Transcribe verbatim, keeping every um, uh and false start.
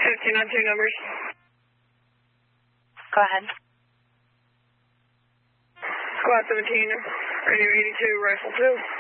fifteen on two numbers. Go ahead. Squad seventeen, radio eighty-two, rifle two.